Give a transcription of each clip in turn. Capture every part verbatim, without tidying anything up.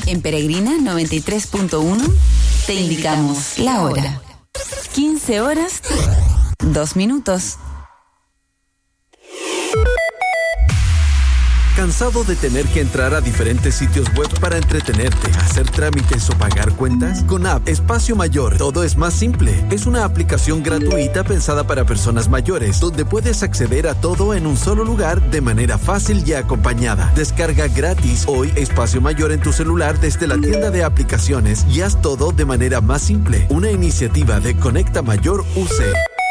En Peregrina noventa y tres punto uno te indicamos la hora. quince horas, dos minutos. ¿Cansado de tener que entrar a diferentes sitios web para entretenerte, hacer trámites o pagar cuentas? Con App Espacio Mayor todo es más simple. Es una aplicación gratuita pensada para personas mayores, donde puedes acceder a todo en un solo lugar de manera fácil y acompañada. Descarga gratis hoy Espacio Mayor en tu celular desde la tienda de aplicaciones y haz todo de manera más simple. Una iniciativa de Conecta Mayor U C.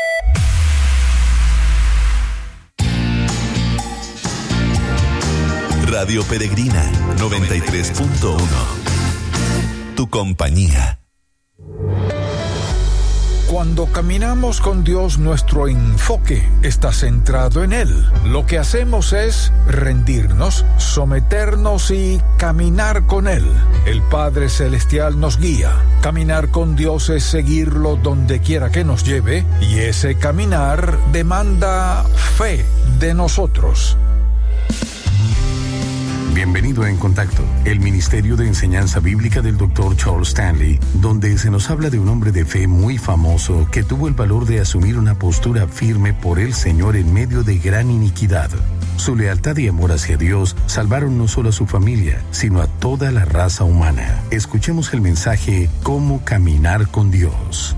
Radio Peregrina noventa y tres punto uno. Tu compañía. Cuando caminamos con Dios, nuestro enfoque está centrado en Él. Lo que hacemos es rendirnos, someternos y caminar con Él. El Padre Celestial nos guía. Caminar con Dios es seguirlo donde quiera que nos lleve, y ese caminar demanda fe de nosotros. Bienvenido a En Contacto, el Ministerio de Enseñanza Bíblica del doctor Charles Stanley, donde se nos habla de un hombre de fe muy famoso que tuvo el valor de asumir una postura firme por el Señor en medio de gran iniquidad. Su lealtad y amor hacia Dios salvaron no solo a su familia, sino a toda la raza humana. Escuchemos el mensaje Cómo caminar con Dios.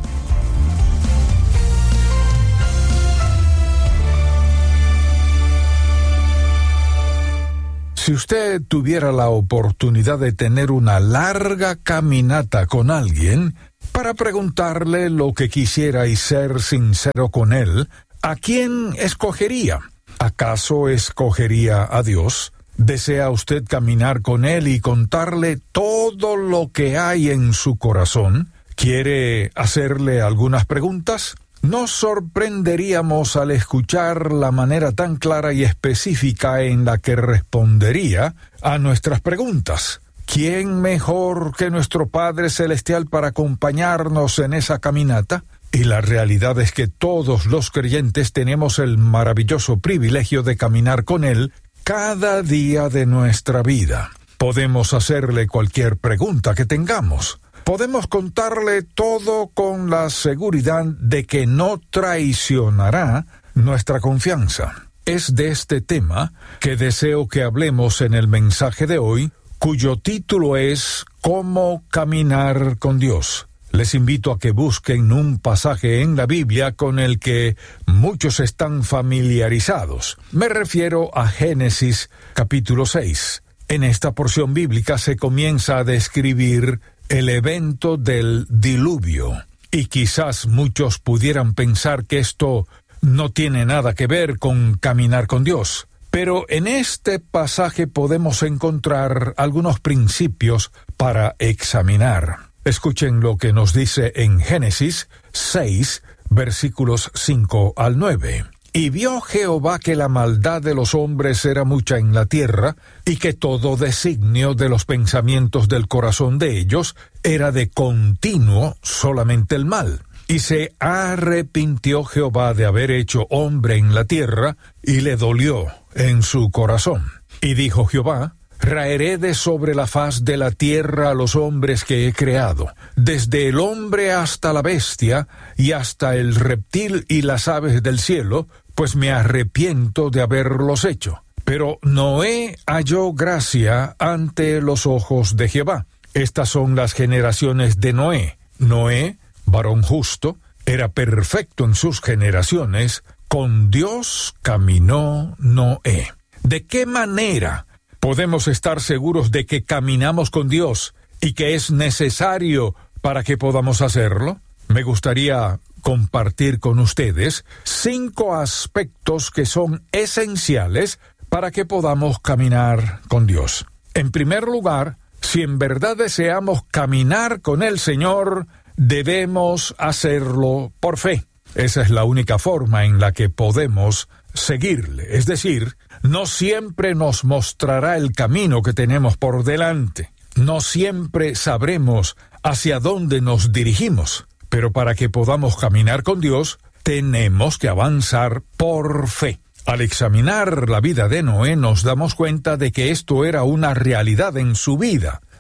Si usted tuviera la oportunidad de tener una larga caminata con alguien para preguntarle lo que quisiera y ser sincero con él, ¿a quién escogería? ¿Acaso escogería a Dios? ¿Desea usted caminar con él y contarle todo lo que hay en su corazón? ¿Quiere hacerle algunas preguntas? Nos sorprenderíamos al escuchar la manera tan clara y específica en la que respondería a nuestras preguntas. ¿Quién mejor que nuestro Padre Celestial para acompañarnos en esa caminata? Y la realidad es que todos los creyentes tenemos el maravilloso privilegio de caminar con Él cada día de nuestra vida. Podemos hacerle cualquier pregunta que tengamos. Podemos contarle todo con la seguridad de que no traicionará nuestra confianza. Es de este tema que deseo que hablemos en el mensaje de hoy, cuyo título es ¿Cómo caminar con Dios? Les invito a que busquen un pasaje en la Biblia con el que muchos están familiarizados. Me refiero a Génesis capítulo seis. En esta porción bíblica se comienza a describir el evento del diluvio, y quizás muchos pudieran pensar que esto no tiene nada que ver con caminar con Dios. Pero en este pasaje podemos encontrar algunos principios para examinar. Escuchen lo que nos dice en Génesis seis, versículos cinco al nueve. Y vio Jehová que la maldad de los hombres era mucha en la tierra, y que todo designio de los pensamientos del corazón de ellos era de continuo solamente el mal. Y se arrepintió Jehová de haber hecho hombre en la tierra, y le dolió en su corazón. Y dijo Jehová: Raeré de sobre la faz de la tierra a los hombres que he creado, desde el hombre hasta la bestia, y hasta el reptil y las aves del cielo, pues me arrepiento de haberlos hecho. Pero Noé halló gracia ante los ojos de Jehová. Estas son las generaciones de Noé. Noé, varón justo, era perfecto en sus generaciones. Con Dios caminó Noé. ¿De qué manera podemos estar seguros de que caminamos con Dios y que es necesario para que podamos hacerlo? Me gustaría compartir con ustedes cinco aspectos que son esenciales para que podamos caminar con Dios. En primer lugar, si en verdad deseamos caminar con el Señor, debemos hacerlo por fe. Esa es la única forma en la que podemos seguirle. Es decir, no siempre nos mostrará el camino que tenemos por delante. No siempre sabremos hacia dónde nos dirigimos. Pero para que podamos caminar con Dios, tenemos que avanzar por fe. Al examinar la vida de Noé, nos damos cuenta de que esto era una realidad en su vida.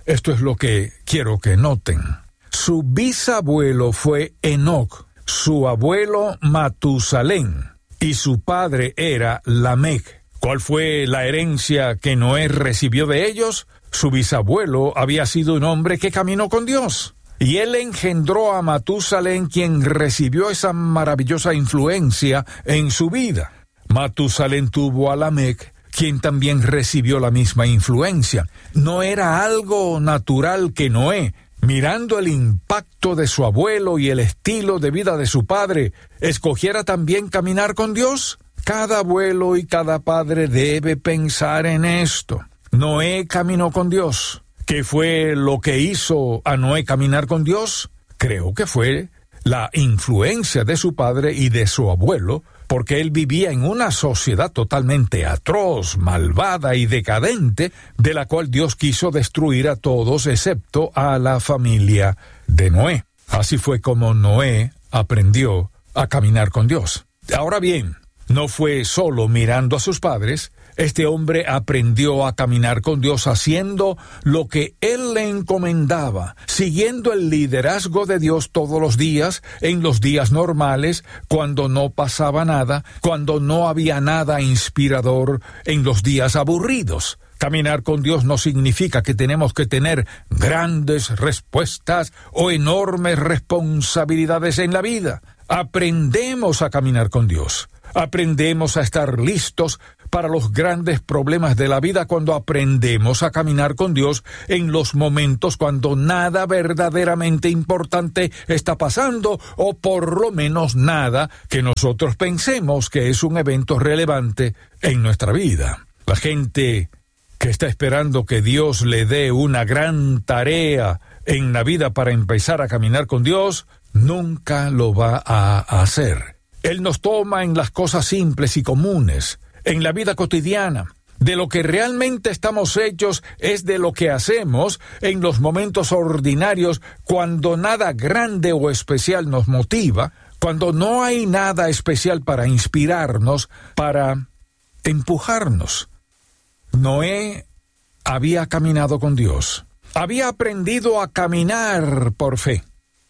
Esto es lo que quiero que noten. Su bisabuelo fue Enoc, su abuelo Matusalén, y su padre era Lamec. ¿Cuál fue la herencia que Noé recibió de ellos? Su bisabuelo había sido un hombre que caminó con Dios, y él engendró a Matusalén, quien recibió esa maravillosa influencia en su vida. Matusalén tuvo a Lamec, quien también recibió la misma influencia. No era algo natural que Noé, mirando el impacto de su abuelo y el estilo de vida de su padre, escogiera también caminar con Dios. Cada abuelo y cada padre debe pensar en esto. Noé caminó con Dios. ¿Qué fue lo que hizo a Noé caminar con Dios? Creo que fue la influencia de su padre y de su abuelo, porque él vivía en una sociedad totalmente atroz, malvada y decadente, de la cual Dios quiso destruir a todos excepto a la familia de Noé. Así fue como Noé aprendió a caminar con Dios. Ahora bien, no fue solo mirando a sus padres. Este hombre aprendió a caminar con Dios haciendo lo que Él le encomendaba, siguiendo el liderazgo de Dios todos los días, en los días normales, cuando no pasaba nada, cuando no había nada inspirador, en los días aburridos. Caminar con Dios no significa que tenemos que tener grandes respuestas o enormes responsabilidades en la vida. Aprendemos a caminar con Dios. Aprendemos a estar listos para los grandes problemas de la vida cuando aprendemos a caminar con Dios en los momentos cuando nada verdaderamente importante está pasando, o por lo menos nada que nosotros pensemos que es un evento relevante en nuestra vida. La gente que está esperando que Dios le dé una gran tarea en la vida para empezar a caminar con Dios, nunca lo va a hacer. Él nos toma en las cosas simples y comunes, en la vida cotidiana. De lo que realmente estamos hechos es de lo que hacemos en los momentos ordinarios, cuando nada grande o especial nos motiva, cuando no hay nada especial para inspirarnos, para empujarnos. Noé había caminado con Dios, había aprendido a caminar por fe.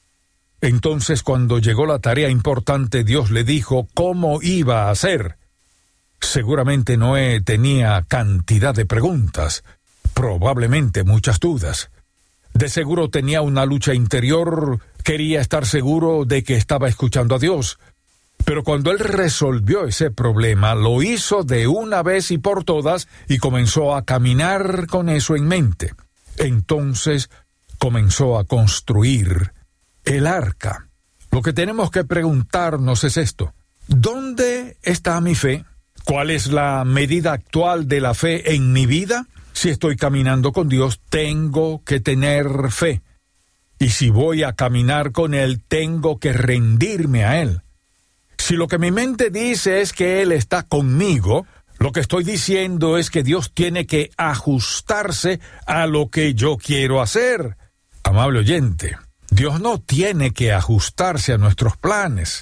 Entonces, cuando llegó la tarea importante, Dios le dijo cómo iba a hacer. Seguramente Noé tenía cantidad de preguntas, probablemente muchas dudas. De seguro tenía una lucha interior, quería estar seguro de que estaba escuchando a Dios. Pero cuando él resolvió ese problema, lo hizo de una vez y por todas y comenzó a caminar con eso en mente. Entonces comenzó a construir el arca. Lo que tenemos que preguntarnos es esto: ¿dónde está mi fe? ¿Cuál es la medida actual de la fe en mi vida? Si estoy caminando con Dios, tengo que tener fe. Y si voy a caminar con Él, tengo que rendirme a Él. Si lo que mi mente dice es que Él está conmigo, lo que estoy diciendo es que Dios tiene que ajustarse a lo que yo quiero hacer. Amable oyente, Dios no tiene que ajustarse a nuestros planes.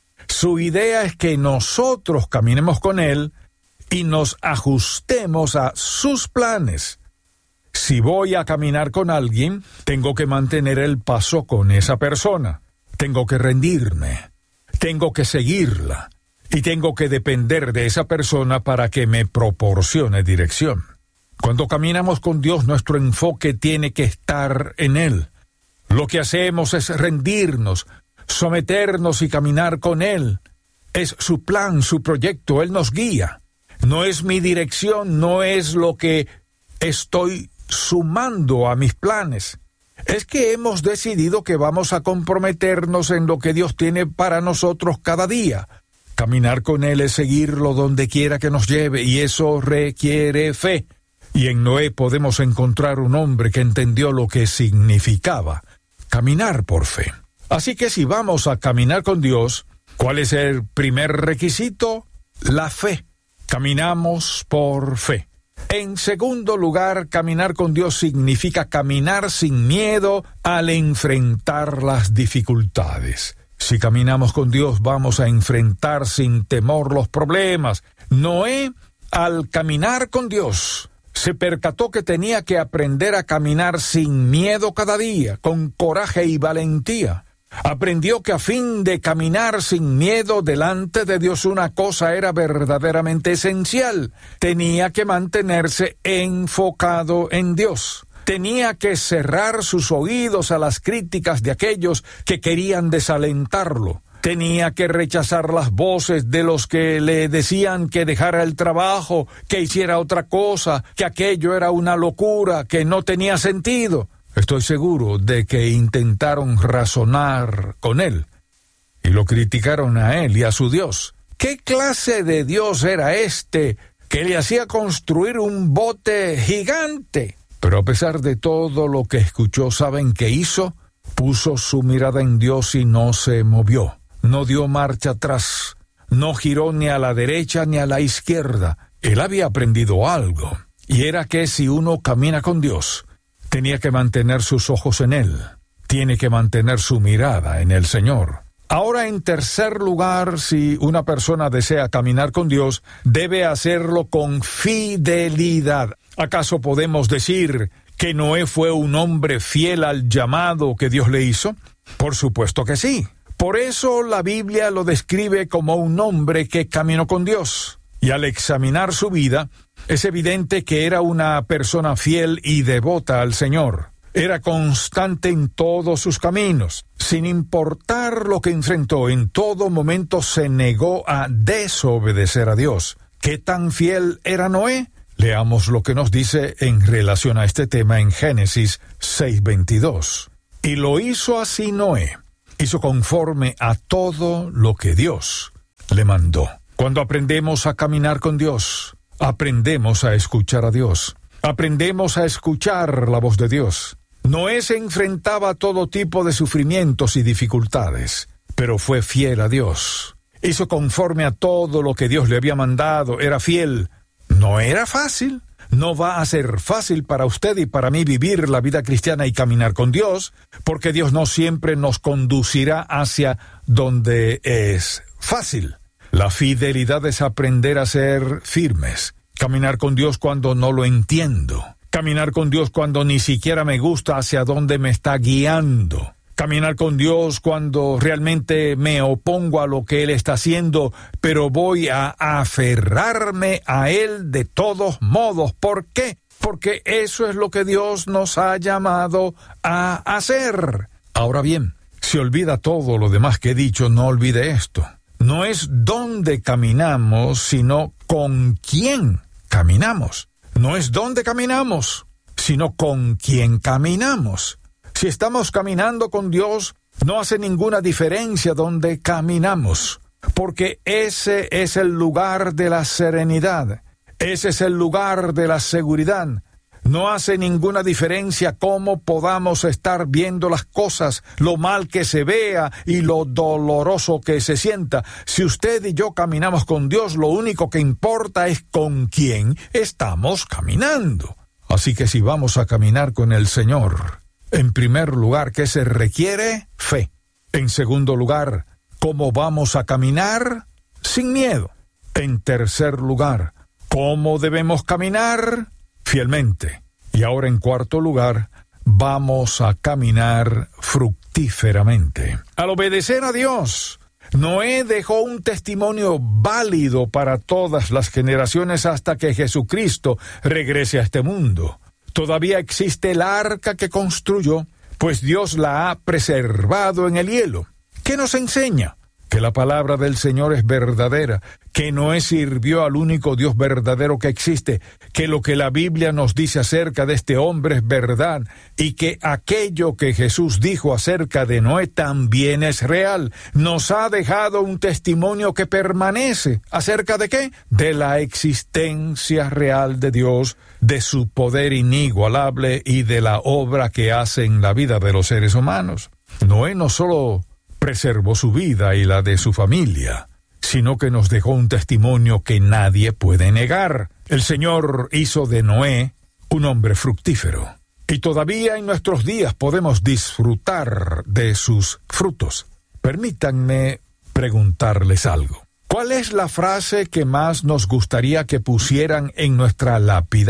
Su idea es que nosotros caminemos con Él y nos ajustemos a sus planes. Si voy a caminar con alguien, tengo que mantener el paso con esa persona. Tengo que rendirme. Tengo que seguirla. Y tengo que depender de esa persona para que me proporcione dirección. Cuando caminamos con Dios, nuestro enfoque tiene que estar en Él. Lo que hacemos es rendirnos, someternos y caminar con Él. Es su plan, su proyecto, Él nos guía. No es mi dirección, no es lo que estoy sumando a mis planes. Es que hemos decidido que vamos a comprometernos en lo que Dios tiene para nosotros cada día. Caminar con Él es seguirlo donde quiera que nos lleve, y eso requiere fe. Y en Noé podemos encontrar un hombre que entendió lo que significaba caminar por fe. Así que si vamos a caminar con Dios, ¿cuál es el primer requisito? La fe. Caminamos por fe. En segundo lugar, caminar con Dios significa caminar sin miedo al enfrentar las dificultades. Si caminamos con Dios, vamos a enfrentar sin temor los problemas. Noé, al caminar con Dios, se percató que tenía que aprender a caminar sin miedo cada día, con coraje y valentía. Aprendió que a fin de caminar sin miedo delante de Dios una cosa era verdaderamente esencial. Tenía que mantenerse enfocado en Dios. Tenía que cerrar sus oídos a las críticas de aquellos que querían desalentarlo. Tenía que rechazar las voces de los que le decían que dejara el trabajo, que hiciera otra cosa, que aquello era una locura, que no tenía sentido. Estoy seguro de que intentaron razonar con él y lo criticaron a él y a su Dios. ¿Qué clase de Dios era este que le hacía construir un bote gigante? Pero a pesar de todo lo que escuchó, ¿saben qué hizo? Puso su mirada en Dios y no se movió. No dio marcha atrás. No giró ni a la derecha ni a la izquierda. Él había aprendido algo, y era que si uno camina con Dios, tenía que mantener sus ojos en Él. Tiene que mantener su mirada en el Señor. Ahora, en tercer lugar, si una persona desea caminar con Dios, debe hacerlo con fidelidad. ¿Acaso podemos decir que Noé fue un hombre fiel al llamado que Dios le hizo? Por supuesto que sí. Por eso la Biblia lo describe como un hombre que caminó con Dios. Y al examinar su vida, es evidente que era una persona fiel y devota al Señor. Era constante en todos sus caminos. Sin importar lo que enfrentó, en todo momento se negó a desobedecer a Dios. ¿Qué tan fiel era Noé? Leamos lo que nos dice en relación a este tema en Génesis seis veintidós. Y lo hizo así Noé. Hizo conforme a todo lo que Dios le mandó. Cuando aprendemos a caminar con Dios, aprendemos a escuchar a Dios. Aprendemos a escuchar la voz de Dios. Noé se enfrentaba a todo tipo de sufrimientos y dificultades, pero fue fiel a Dios. Hizo conforme a todo lo que Dios le había mandado, era fiel. No era fácil. No va a ser fácil para usted y para mí vivir la vida cristiana y caminar con Dios, porque Dios no siempre nos conducirá hacia donde es fácil. La fidelidad es aprender a ser firmes. Caminar con Dios cuando no lo entiendo. Caminar con Dios cuando ni siquiera me gusta hacia dónde me está guiando. Caminar con Dios cuando realmente me opongo a lo que Él está haciendo, pero voy a aferrarme a Él de todos modos. ¿Por qué? Porque eso es lo que Dios nos ha llamado a hacer. Ahora bien, si olvida todo lo demás que he dicho, no olvide esto. No es dónde caminamos, sino con quién caminamos. No es dónde caminamos, sino con quién caminamos. Si estamos caminando con Dios, no hace ninguna diferencia dónde caminamos, porque ese es el lugar de la serenidad, ese es el lugar de la seguridad. No hace ninguna diferencia cómo podamos estar viendo las cosas, lo mal que se vea y lo doloroso que se sienta. Si usted y yo caminamos con Dios, lo único que importa es con quién estamos caminando. Así que si vamos a caminar con el Señor, en primer lugar, ¿qué se requiere? Fe. En segundo lugar, ¿cómo vamos a caminar? Sin miedo. En tercer lugar, ¿cómo debemos caminar? Fielmente. Y ahora en cuarto lugar, vamos a caminar fructíferamente. Al obedecer a Dios, Noé dejó un testimonio válido para todas las generaciones hasta que Jesucristo regrese a este mundo. Todavía existe el arca que construyó, pues Dios la ha preservado en el hielo. ¿Qué nos enseña? Que la palabra del Señor es verdadera, que Noé sirvió al único Dios verdadero que existe, que lo que la Biblia nos dice acerca de este hombre es verdad, y que aquello que Jesús dijo acerca de Noé también es real. Nos ha dejado un testimonio que permanece. ¿Acerca de qué? De la existencia real de Dios, de su poder inigualable y de la obra que hace en la vida de los seres humanos. Noé no solo preservó su vida y la de su familia, sino que nos dejó un testimonio que nadie puede negar. El Señor hizo de Noé un hombre fructífero, y todavía en nuestros días podemos disfrutar de sus frutos. Permítanme preguntarles algo. ¿Cuál es la frase que más nos gustaría que pusieran en nuestra lápida?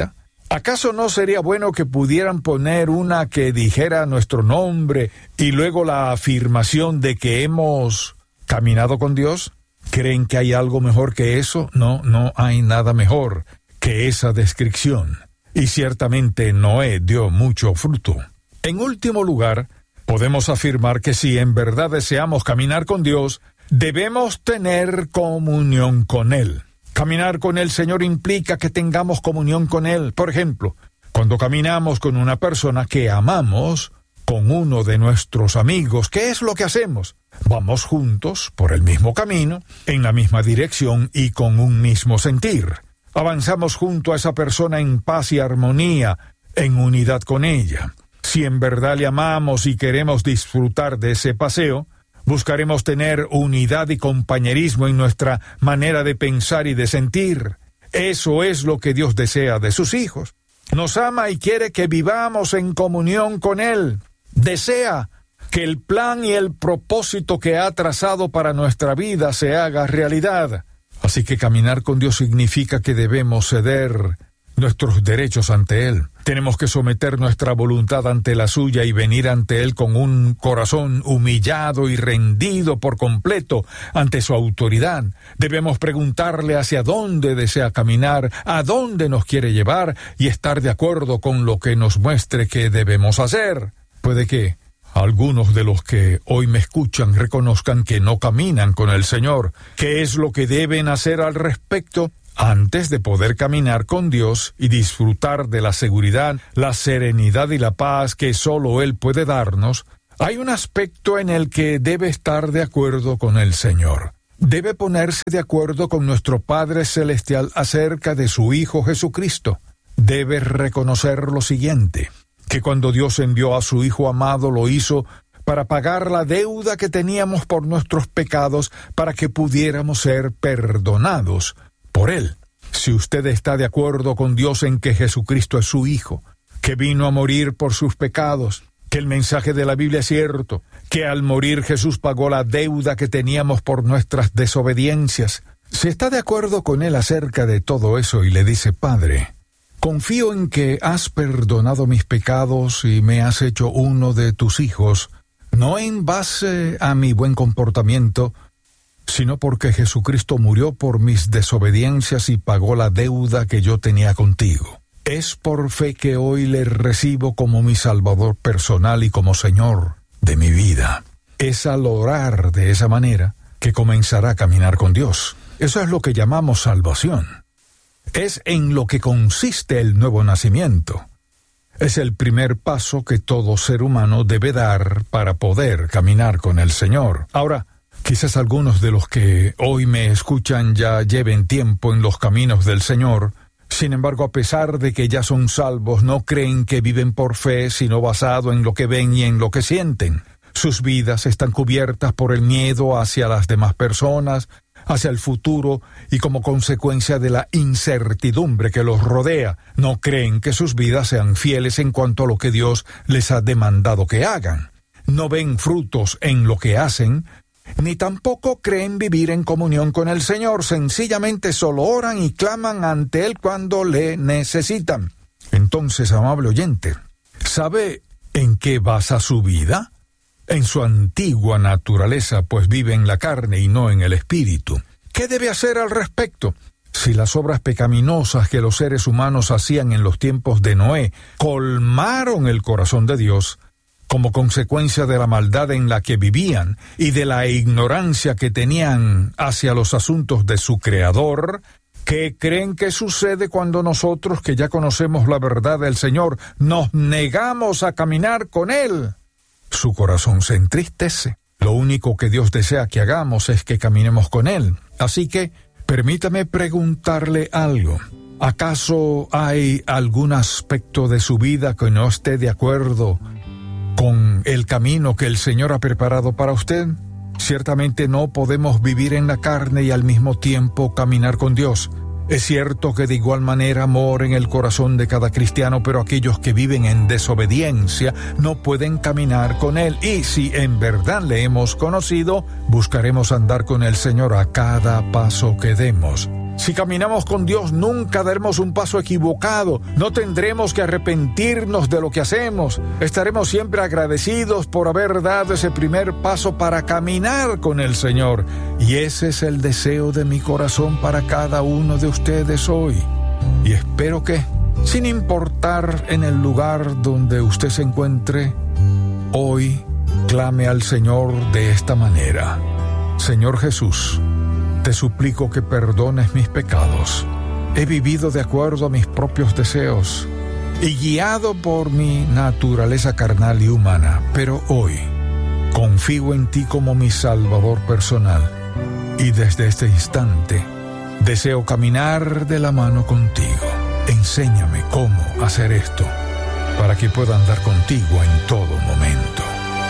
¿Acaso no sería bueno que pudieran poner una que dijera nuestro nombre y luego la afirmación de que hemos caminado con Dios? ¿Creen que hay algo mejor que eso? No, no hay nada mejor que esa descripción. Y ciertamente Noé dio mucho fruto. En último lugar, podemos afirmar que si en verdad deseamos caminar con Dios, debemos tener comunión con Él. Caminar con el Señor implica que tengamos comunión con Él. Por ejemplo, cuando caminamos con una persona que amamos, con uno de nuestros amigos, ¿qué es lo que hacemos? Vamos juntos por el mismo camino, en la misma dirección y con un mismo sentir. Avanzamos junto a esa persona en paz y armonía, en unidad con ella. Si en verdad le amamos y queremos disfrutar de ese paseo, buscaremos tener unidad y compañerismo en nuestra manera de pensar y de sentir. Eso es lo que Dios desea de sus hijos. Nos ama y quiere que vivamos en comunión con Él. Desea que el plan y el propósito que ha trazado para nuestra vida se haga realidad. Así que caminar con Dios significa que debemos ceder nuestros derechos ante Él. Tenemos que someter nuestra voluntad ante la suya y venir ante Él con un corazón humillado y rendido por completo ante su autoridad. Debemos preguntarle hacia dónde desea caminar, a dónde nos quiere llevar y estar de acuerdo con lo que nos muestre que debemos hacer. Puede que algunos de los que hoy me escuchan reconozcan que no caminan con el Señor. ¿Qué es lo que deben hacer al respecto? Antes de poder caminar con Dios y disfrutar de la seguridad, la serenidad y la paz que solo Él puede darnos, hay un aspecto en el que debe estar de acuerdo con el Señor. Debe ponerse de acuerdo con nuestro Padre Celestial acerca de su Hijo Jesucristo. Debe reconocer lo siguiente, que cuando Dios envió a su Hijo amado lo hizo para pagar la deuda que teníamos por nuestros pecados, para que pudiéramos ser perdonados por Él. Si usted está de acuerdo con Dios en que Jesucristo es su Hijo, que vino a morir por sus pecados, que el mensaje de la Biblia es cierto, que al morir Jesús pagó la deuda que teníamos por nuestras desobediencias, si está de acuerdo con Él acerca de todo eso y le dice: Padre, confío en que has perdonado mis pecados y me has hecho uno de tus hijos, no en base a mi buen comportamiento, sino porque Jesucristo murió por mis desobediencias y pagó la deuda que yo tenía contigo. Es por fe que hoy le recibo como mi Salvador personal y como Señor de mi vida. Es al orar de esa manera que comenzará a caminar con Dios. Eso es lo que llamamos salvación. Es en lo que consiste el nuevo nacimiento. Es el primer paso que todo ser humano debe dar para poder caminar con el Señor. Ahora, quizás algunos de los que hoy me escuchan ya lleven tiempo en los caminos del Señor. Sin embargo, a pesar de que ya son salvos, no creen que viven por fe, sino basado en lo que ven y en lo que sienten. Sus vidas están cubiertas por el miedo hacia las demás personas, hacia el futuro y como consecuencia de la incertidumbre que los rodea. No creen que sus vidas sean fieles en cuanto a lo que Dios les ha demandado que hagan. No ven frutos en lo que hacen, ni tampoco creen vivir en comunión con el Señor. Sencillamente solo oran y claman ante Él cuando le necesitan. Entonces, amable oyente, ¿sabe en qué basa su vida? En su antigua naturaleza, pues vive en la carne y no en el espíritu. ¿Qué debe hacer al respecto? Si las obras pecaminosas que los seres humanos hacían en los tiempos de Noé colmaron el corazón de Dios, como consecuencia de la maldad en la que vivían y de la ignorancia que tenían hacia los asuntos de su Creador, ¿qué creen que sucede cuando nosotros, que ya conocemos la verdad del Señor, nos negamos a caminar con Él? Su corazón se entristece. Lo único que Dios desea que hagamos es que caminemos con Él. Así que, permítame preguntarle algo. ¿Acaso hay algún aspecto de su vida que no esté de acuerdo con el camino que el Señor ha preparado para usted? Ciertamente no podemos vivir en la carne y al mismo tiempo caminar con Dios. Es cierto que de igual manera mora en el corazón de cada cristiano, pero aquellos que viven en desobediencia no pueden caminar con Él. Y si en verdad le hemos conocido, buscaremos andar con el Señor a cada paso que demos. Si caminamos con Dios, nunca daremos un paso equivocado. No tendremos que arrepentirnos de lo que hacemos. Estaremos siempre agradecidos por haber dado ese primer paso para caminar con el Señor. Y ese es el deseo de mi corazón para cada uno de ustedes hoy. Y espero que, sin importar en el lugar donde usted se encuentre, hoy clame al Señor de esta manera. Señor Jesús, te suplico que perdones mis pecados. He vivido de acuerdo a mis propios deseos y guiado por mi naturaleza carnal y humana, pero hoy confío en ti como mi Salvador personal y desde este instante deseo caminar de la mano contigo. Enséñame cómo hacer esto para que pueda andar contigo en todo momento.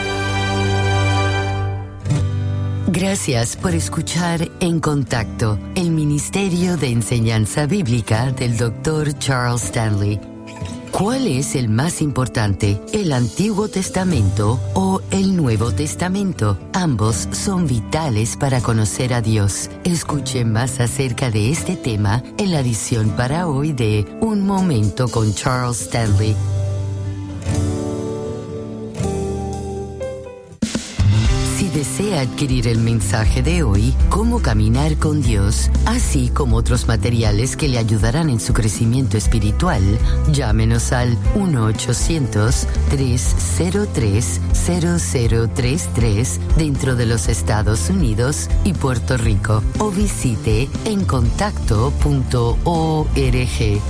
Gracias por escuchar En Contacto, el Ministerio de Enseñanza Bíblica del doctor Charles Stanley. ¿Cuál es el más importante, el Antiguo Testamento o el Nuevo Testamento? Ambos son vitales para conocer a Dios. Escuche más acerca de este tema en la edición para hoy de Un Momento con Charles Stanley. Si desea adquirir el mensaje de hoy, Cómo caminar con Dios, así como otros materiales que le ayudarán en su crecimiento espiritual, llámenos al uno ochocientos, tres cero tres, cero cero tres tres dentro de los Estados Unidos y Puerto Rico o visite en contacto punto org.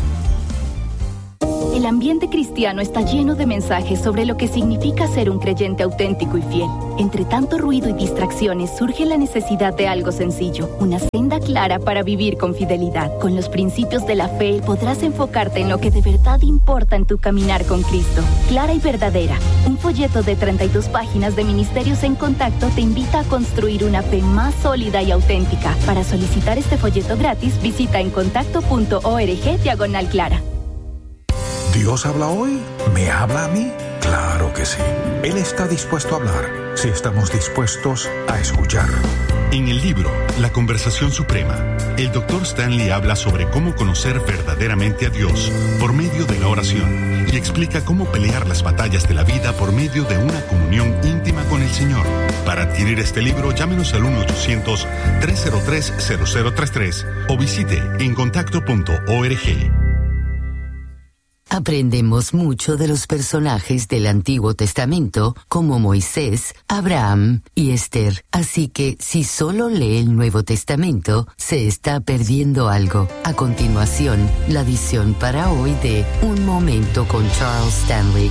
El ambiente cristiano está lleno de mensajes sobre lo que significa ser un creyente auténtico y fiel. Entre tanto ruido y distracciones surge la necesidad de algo sencillo, una senda clara para vivir con fidelidad. Con los principios de la fe podrás enfocarte en lo que de verdad importa en tu caminar con Cristo. Clara y verdadera, un folleto de treinta y dos páginas de Ministerios en Contacto te invita a construir una fe más sólida y auténtica. Para solicitar este folleto gratis, visita en contacto punto org diagonal clara. ¿Dios habla hoy? ¿Me habla a mí? Claro que sí. Él está dispuesto a hablar, si estamos dispuestos a escuchar. En el libro La Conversación Suprema, el doctor Stanley habla sobre cómo conocer verdaderamente a Dios por medio de la oración y explica cómo pelear las batallas de la vida por medio de una comunión íntima con el Señor. Para adquirir este libro, llámenos al uno ochocientos, tres cero tres, cero cero tres tres o visite en contacto punto org. Aprendemos mucho de los personajes del Antiguo Testamento, como Moisés, Abraham y Esther. Así que, si solo lee el Nuevo Testamento, se está perdiendo algo. A continuación, la edición para hoy de Un Momento con Charles Stanley.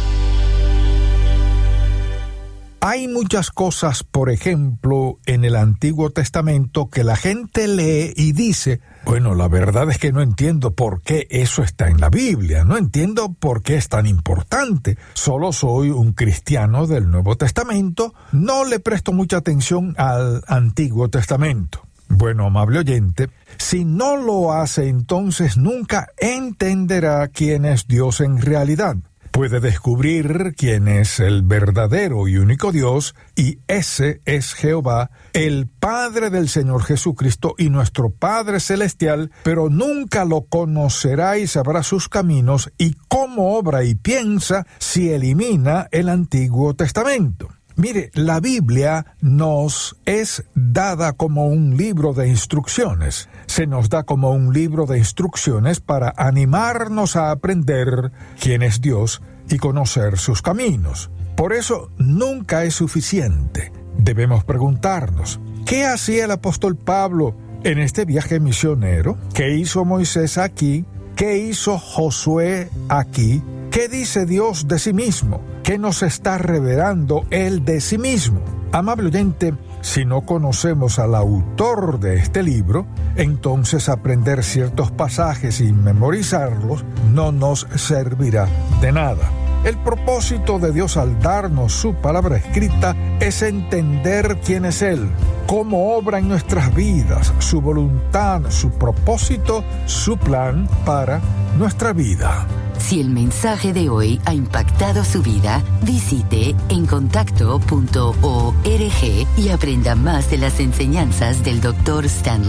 Hay muchas cosas, por ejemplo, en el Antiguo Testamento que la gente lee y dice, bueno, la verdad es que no entiendo por qué eso está en la Biblia, no entiendo por qué es tan importante. Solo soy un cristiano del Nuevo Testamento, no le presto mucha atención al Antiguo Testamento. Bueno, amable oyente, si no lo hace, entonces nunca entenderá quién es Dios en realidad. Puede descubrir quién es el verdadero y único Dios, y ese es Jehová, el Padre del Señor Jesucristo y nuestro Padre Celestial, pero nunca lo conocerá y sabrá sus caminos y cómo obra y piensa si elimina el Antiguo Testamento. Mire, la Biblia nos es dada como un libro de instrucciones. Se nos da como un libro de instrucciones para animarnos a aprender quién es Dios y conocer sus caminos. Por eso nunca es suficiente. Debemos preguntarnos, ¿qué hacía el apóstol Pablo en este viaje misionero? ¿Qué hizo Moisés aquí? ¿Qué hizo Josué aquí? ¿Qué dice Dios de sí mismo? ¿Qué nos está revelando Él de sí mismo? Amable oyente, si no conocemos al autor de este libro, entonces aprender ciertos pasajes y memorizarlos no nos servirá de nada. El propósito de Dios al darnos su palabra escrita es entender quién es Él, cómo obra en nuestras vidas, su voluntad, su propósito, su plan para nuestra vida. Si el mensaje de hoy ha impactado su vida, visite en contacto punto org y aprenda más de las enseñanzas del doctor Stanley.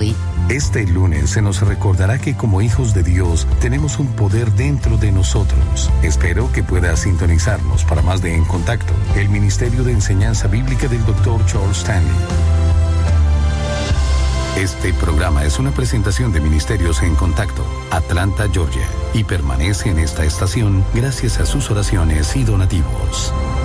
Este lunes se nos recordará que como hijos de Dios tenemos un poder dentro de nosotros. Espero que pueda sintonizarnos para más de En Contacto, el Ministerio de Enseñanza Bíblica del doctor Charles Stanley. Este programa es una presentación de Ministerios En Contacto, Atlanta, Georgia, y permanece en esta estación gracias a sus oraciones y donativos.